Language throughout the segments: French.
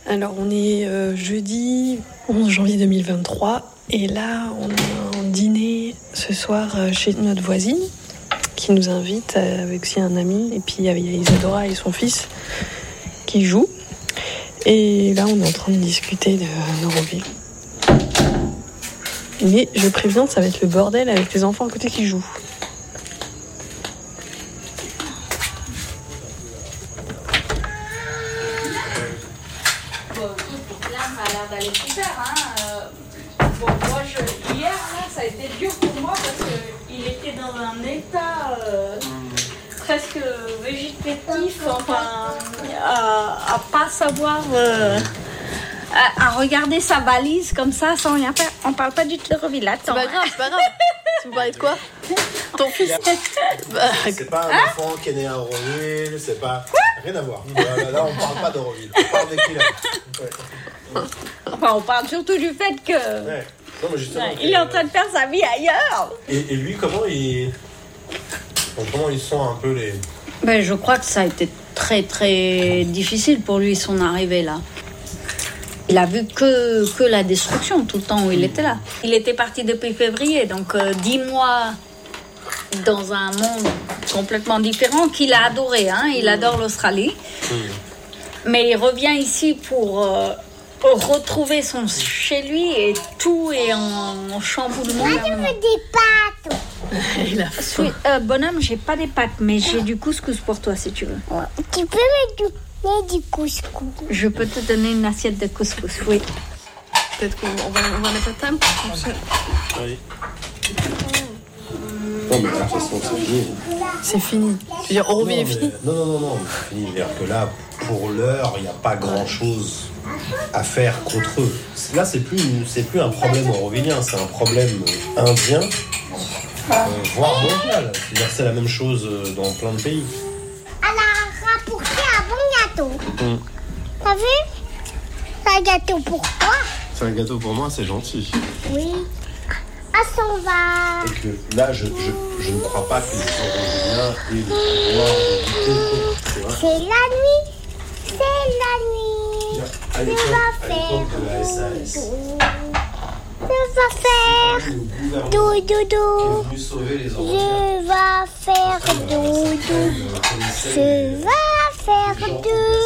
Alors, on est jeudi 11 janvier 2023 et là, on a un dîner ce soir chez notre voisine qui nous invite avec aussi un ami. Et puis, il y a Isadora et son fils qui jouent. Et là, on est en train de discuter de Neuroville. Mais je préviens, ça va être le bordel avec les enfants à côté qui jouent. D'aller super, hier, là, ça a été dur pour moi parce qu'il était dans un état presque végétatif, enfin, à pas savoir, à regarder sa valise comme ça sans rien faire. On parle pas du tout de Neuroville, attends. C'est pas grave. Vous parlez de quoi? Ton fils? C'est pas un enfant qui est né à Auroville, c'est pas... Rien à voir. Là, on parle pas d'Auroville, on parle d'Equilab. Enfin, on parle surtout du fait que... Ouais. Non, mais justement, il est en train de faire sa vie ailleurs. Et lui, comment ils sont un peu les... Ben, je crois que ça a été très très difficile pour lui, son arrivée là. Il a vu que la destruction tout le temps où il était là. Il était parti depuis février, donc 10 mois dans un monde complètement différent qu'il a adoré. Il adore l'Australie. Mais il revient ici pour retrouver son chez lui et tout est en chamboulement. Moi, je veux des pâtes. Il a faim. Bonhomme, j'ai pas des pâtes, mais j'ai du couscous pour toi si tu veux. Ouais. Tu peux me donner du couscous. Je peux te donner une assiette de couscous, oui. Peut-être qu'on va mettre à table. Oui. Non, mais de toute façon, c'est fini. C'est fini. Je veux dire, Auroville est fini. Non, c'est fini. C'est-à-dire que là, pour l'heure, il n'y a pas grand-chose à faire contre eux. Là, c'est plus un problème aurovillien, c'est un problème indien, voire mondial. C'est-à-dire que c'est la même chose dans plein de pays. Elle a rapporté un bon gâteau. T'as vu? C'est un gâteau pour toi. C'est un gâteau pour moi, c'est gentil. Oui. Elle s'en va. Et que là, je ne crois pas que les Aurovilliens aient le pouvoir de lutter. C'est la nuit. C'est la nuit. À l'époque de la SAS, Je vais faire doudou. est venu sauver les Aurovilliens. Je vais faire doudou. Je vais faire doudou.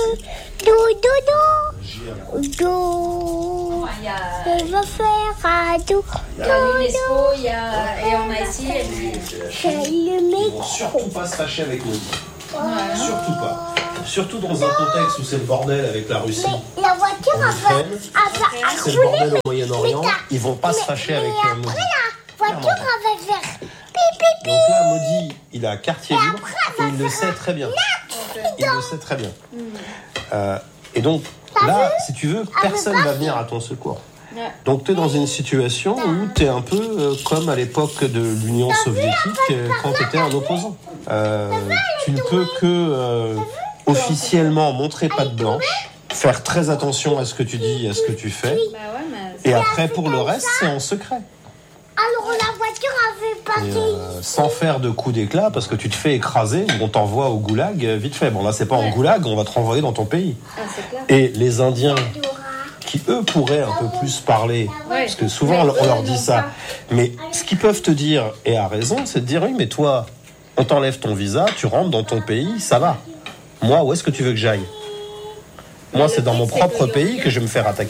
Je vais faire doudou. Il y a l'UNESCO, et on a ici. C'est le Ils vont micro. surtout pas se fâcher avec nous. Surtout pas. Surtout dans un contexte où c'est le bordel avec la Russie. Mais la voiture En va Ukraine, c'est le bordel au Moyen-Orient. Ils vont pas se fâcher avec Maudit. La voiture va faire pipi. Donc là, Maudit, il a quartier libre et il le sait très bien. Il le sait très bien. Et donc, là, si tu veux, personne va venir à ton secours. Donc tu es dans une situation où tu es un peu comme à l'époque de l'Union soviétique quand tu étais un opposant. Tu ne peux que officiellement montrer patte blanche, faire très attention à ce que tu dis et à ce que tu fais. Et après, pour le reste, c'est en secret. Alors la voiture avait Et, passé. sans faire de coup d'éclat, parce que tu te fais écraser ou on t'envoie au goulag vite fait. Bon, là, c'est pas en goulag, on va te renvoyer dans ton pays. Et les Indiens, qui eux pourraient un peu plus parler, parce que souvent on leur dit ça, mais ce qu'ils peuvent te dire, et à raison, c'est de dire oui, mais toi, on t'enlève ton visa, tu rentres dans ton pays, ça va. Moi, où est-ce que tu veux que j'aille? Moi, c'est dans mon propre pays que je vais me faire attaquer.